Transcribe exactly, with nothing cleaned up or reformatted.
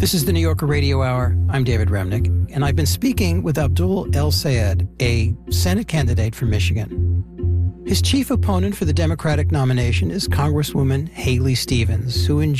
This is the New Yorker Radio Hour. I'm David Remnick, and I've been speaking with Abdul El-Sayed, a Senate candidate from Michigan. His chief opponent for the Democratic nomination is Congresswoman Haley Stevens, who enjoys